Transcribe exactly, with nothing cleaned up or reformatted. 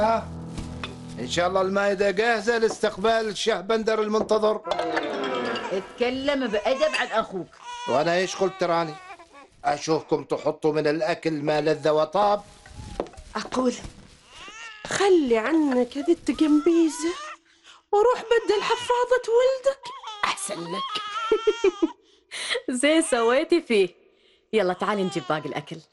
إن شاء الله المائدة جاهزة لاستقبال الشهبندر المنتظر. اتكلم بأدب عن أخوك. وأنا إيش قلت راني؟ أشوفكم تحطوا من الأكل ما لذ وطاب. أقول خلي عنك هذه التجمبيزة وروح بدل حفاضة ولدك أحسن لك. زي سويتي فيه. يلا تعالي نجيب باقي الأكل.